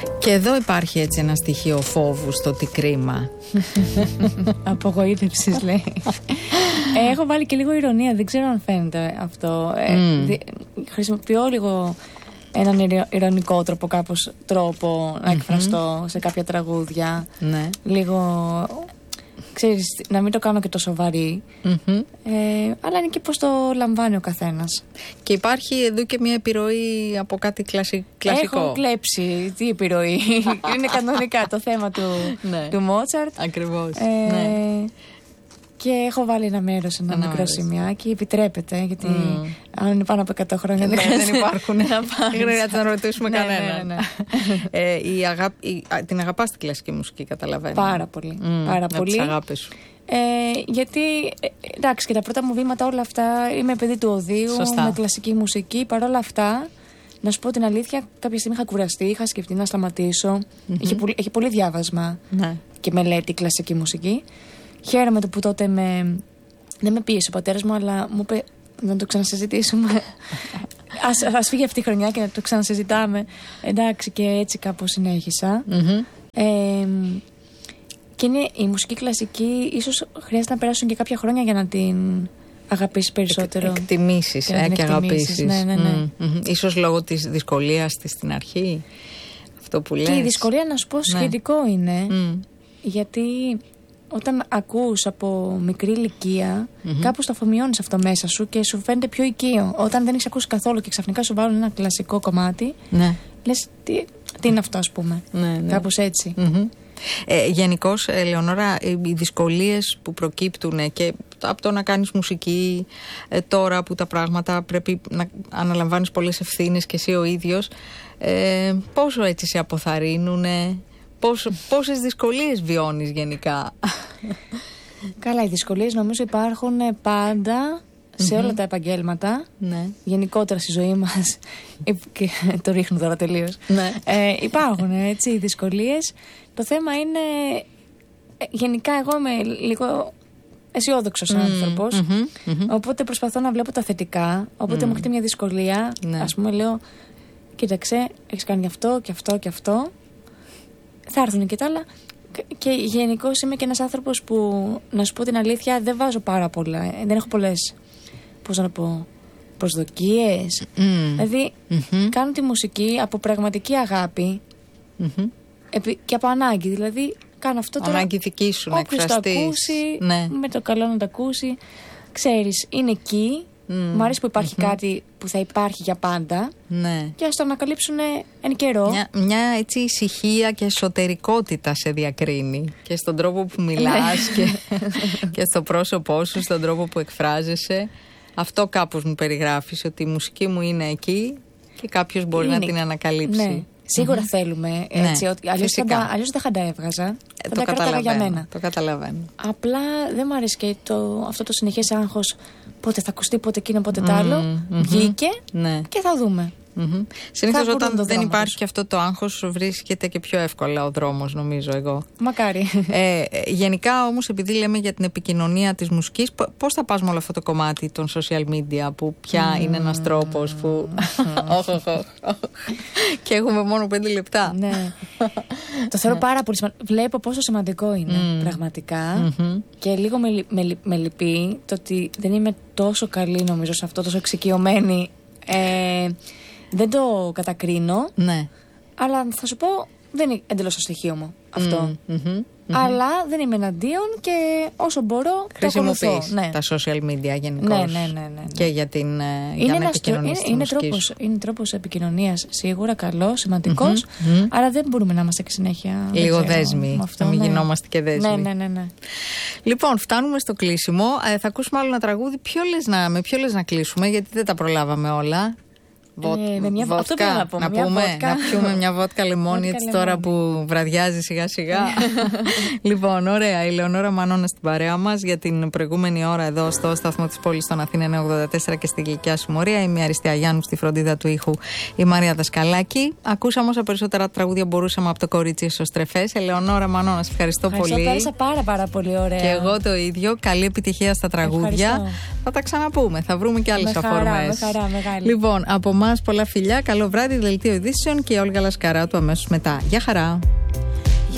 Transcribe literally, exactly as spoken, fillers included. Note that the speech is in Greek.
Και εδώ υπάρχει έτσι ένα στοιχείο φόβου στο τι κρίμα. Απογοήτευσης λέει. ε, έχω βάλει και λίγο ηρωνία, δεν ξέρω αν φαίνεται αυτό. Ε, mm. δι, χρησιμοποιώ λίγο έναν ηρωνικό τρόπο, κάπως τρόπο να εκφραστώ mm-hmm. σε κάποια τραγούδια. Ναι. Λίγο, ξέρεις, να μην το κάνω και το σοβαρή. Mm-hmm. Ε, αλλά είναι και πώς το λαμβάνει ο καθένας. Και υπάρχει εδώ και μια επιρροή από κάτι κλασι, κλασικό. Έχω κλέψει. Τι επιρροή. Είναι κανονικά το θέμα του, ναι. του Μότσαρτ. Ακριβώς. Ε, ναι. Και έχω βάλει ένα μέρος, ένα, ένα μικρό σημειάκι. Επιτρέπεται, γιατί mm. αν είναι πάνω από εκατό χρόνια δεν, δεν υπάρχουν. Δεν χρειάζεται να ρωτήσουμε ναι, κανέναν. Ναι, ναι, ναι. ε, η αγάπη, η, την αγαπάς την κλασική μουσική, καταλαβαίνω. Πάρα πολύ. Mm, πάρα από πολύ. τις αγάπες σου. Ε, γιατί, εντάξει, και τα πρώτα μου βήματα όλα αυτά, είμαι παιδί του οδείου, Σωστά. με κλασική μουσική. Παρ' όλα αυτά, να σου πω την αλήθεια, κάποια στιγμή είχα κουραστεί, είχα σκεφτεί να σταματήσω. Mm-hmm. Έχει, πολύ, έχει πολύ διάβασμα ναι. και μελέτη κλασική μουσική. Χαίρομαι το που τότε με, δεν με πίεσε ο πατέρας μου, αλλά μου είπε να το ξανασυζητήσουμε. ας, ας φύγει αυτή η χρονιά και να το ξανασυζητάμε. Εντάξει, και έτσι κάπως συνέχισα. Mm-hmm. Ε, και είναι η μουσική κλασική, ίσως χρειάζεται να περάσουν και κάποια χρόνια για να την αγαπήσεις περισσότερο. Εκ, εκτιμήσεις και, ε, και αγαπήσεις. Ναι, ναι, ναι. Mm-hmm. Ίσως λόγω της δυσκολίας της στην αρχή. Αυτό που λες. Και η δυσκολία, να σου πω, σχετικό ναι. είναι. Mm. Γιατί όταν ακούς από μικρή ηλικία, mm-hmm. κάπως το αφομοιώνεις αυτό μέσα σου και σου φαίνεται πιο οικείο. Όταν δεν έχεις ακούσει καθόλου και ξαφνικά σου βάλουν ένα κλασικό κομμάτι, ναι. λες τι, τι είναι αυτό, ας πούμε. Ναι, ναι. Κάπως έτσι. Mm-hmm. Ε, γενικώς, Ελεονόρα, οι δυσκολίες που προκύπτουν και από το να κάνεις μουσική ε, τώρα που τα πράγματα πρέπει να αναλαμβάνεις πολλές ευθύνες και εσύ ο ίδιος, ε, πόσο έτσι σε αποθαρρύνουνε? Πόσο, πόσες δυσκολίες βιώνεις γενικά? Καλά, οι δυσκολίες νομίζω υπάρχουν πάντα σε mm-hmm. όλα τα επαγγέλματα. Ναι. Γενικότερα στη ζωή μας. Και το ρίχνω τώρα τελείως. Ναι. Ε, υπάρχουν έτσι οι δυσκολίες. Το θέμα είναι, γενικά εγώ είμαι λίγο αισιόδοξος mm-hmm. άνθρωπος. Mm-hmm. Mm-hmm. Οπότε προσπαθώ να βλέπω τα θετικά. Οπότε mm. μου έρχεται μια δυσκολία. Ναι. Ας πούμε λέω, κοίταξε, έχεις κάνει αυτό και αυτό και αυτό. Θα έρθουν και τα άλλα. Και γενικώς είμαι και ένας άνθρωπος που, να σου πω την αλήθεια, δεν βάζω πάρα πολλά. Δεν έχω πολλές, πώς να το πω, προσδοκίες. Mm. Δηλαδή, mm-hmm. κάνω τη μουσική από πραγματική αγάπη mm-hmm. επί, και από ανάγκη. Δηλαδή, κάνω αυτό τώρα. Ανάγκη δική σου να εκφραστείς. Όποιος το ακούσει, ναι. με το καλό να το ακούσει. Ξέρεις, είναι εκεί. Mm. Μ' αρέσει που υπάρχει mm-hmm. κάτι που θα υπάρχει για πάντα. Ναι. Και ας το ανακαλύψουν εν καιρό. Μια, μια έτσι ησυχία και εσωτερικότητα σε διακρίνει. Και στον τρόπο που μιλάς και, και στο πρόσωπό σου, στον τρόπο που εκφράζεσαι. Αυτό κάπως μου περιγράφεις, ότι η μουσική μου είναι εκεί και κάποιος μπορεί είναι. να την ανακαλύψει. Ναι. Σίγουρα mm-hmm. θέλουμε έτσι, ναι, ότι αλλιώς, θα, αλλιώς δεν θα τα έβγαζα. Ε, θα το τα κράταγα για μένα. Το καταλαβαίνω. Απλά δεν μου αρέσει και το, αυτό το συνεχές άγχος. Πότε θα ακουστεί, πότε εκείνο, πότε mm-hmm. τ' άλλο. Mm-hmm. Βγήκε ναι. και θα δούμε. Mm-hmm. Συνήθως όταν δεν υπάρχει και αυτό το άγχος, βρίσκεται και πιο εύκολα ο δρόμος, νομίζω εγώ. Μακάρι. Ε, γενικά όμως, επειδή λέμε για την επικοινωνία της μουσικής, πώς θα πας με όλο αυτό το κομμάτι των social media, που πια mm. είναι ένας τρόπος που. Και έχουμε μόνο πέντε λεπτά. Ναι. Το θεωρώ πάρα πολύ σημαντικό. Βλέπω πόσο σημαντικό είναι mm. πραγματικά. Mm-hmm. Και λίγο με, με, με λυπεί το ότι δεν είμαι τόσο καλή, νομίζω, σε αυτό, τόσο εξοικειωμένη. Ε, Δεν το κατακρίνω, ναι. αλλά θα σου πω, δεν είναι εντελώς το στοιχείο μου αυτό. Mm, mm-hmm, mm-hmm. Αλλά δεν είμαι εναντίον και όσο μπορώ το ακολουθώ. Ναι. Τα social media γενικώς. Ναι, ναι, ναι, ναι. Και για, την, είναι για να επικοινωνείς είναι, είναι, τρόπος, είναι τρόπος επικοινωνίας σίγουρα καλός, σημαντικός, mm-hmm, mm-hmm. αλλά δεν μπορούμε να είμαστε και συνέχεια. Λίγο δέσμοι, να μην ναι. γινόμαστε και δέσμοι. Ναι, ναι, ναι, ναι. Λοιπόν, φτάνουμε στο κλείσιμο. Ε, θα ακούσουμε άλλο ένα τραγούδι. Ποιο λες να, με ποιο λες να κλείσουμε, γιατί δεν τα προλάβαμε όλα. Βότ, ε, με μια, βότκα, αυτό θέλω να, πω, να μια πούμε, βότκα. να πιούμε μια βότκα λεμόνι έτσι τώρα που βραδιάζει σιγά σιγά. Λοιπόν, ωραία, η Ελεονόρα Μανώνα στην παρέα μας για την προηγούμενη ώρα εδώ στο σταθμό της πόλης των Αθήνα εννιακόσια ογδόντα τέσσερα και στη Γλυκιά Συμμορία. Είμαι η Αριστεία Γιάννου, στη φροντίδα του ήχου η Μαρία Δασκαλάκη. Ακούσαμε όσα περισσότερα τραγούδια μπορούσαμε από το κορίτσι στο Στρεφές. Ελεονόρα Μανώνα, σε ευχαριστώ, ευχαριστώ πολύ. Πέρασα πάρα πάρα πολύ ωραία. Και εγώ το ίδιο. Καλή επιτυχία στα τραγούδια. Ευχαριστώ. Θα τα ξαναπούμε, θα βρούμε και άλλες αφορμές. Λοιπόν, από εμάς πολλά φιλιά, καλό βράδυ, δελτίο ειδήσεων και η Όλγα Λασκαράτου αμέσως μετά. Γεια χαρά.